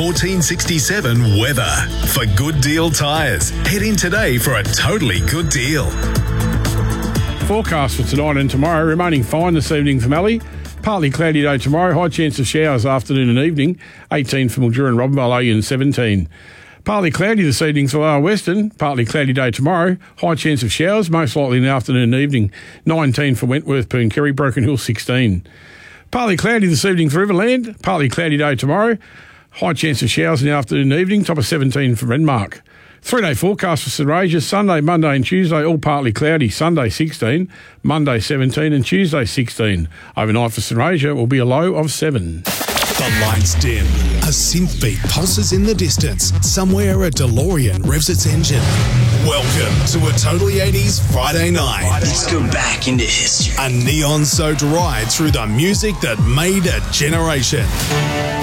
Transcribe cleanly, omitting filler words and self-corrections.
1467 weather. For Good Deal Tyres, head in today for a totally good deal. Forecast for tonight and tomorrow, remaining fine this evening for Mallee. Partly cloudy day tomorrow, high chance of showers afternoon and evening, 18 for Mildura and Robinvale and 17. Partly cloudy this evening for Lower Western, partly cloudy day tomorrow, high chance of showers, most likely in the afternoon and evening, 19 for Wentworth, Poonkerry, Broken Hill 16. Partly cloudy this evening for Riverland, partly cloudy day tomorrow, high chance of showers in the afternoon and evening, top of 17 for Renmark. 3-day forecast for St Regis, Sunday, Monday and Tuesday, all partly cloudy. Sunday 16, Monday 17 and Tuesday 16. Overnight for St Regis will be a low of 7. The lights dim. A synth beat pulses in the distance. Somewhere a DeLorean revs its engine. Welcome to a Totally 80s Friday night. Let's go back into history. A neon-soaked ride through the music that made a generation.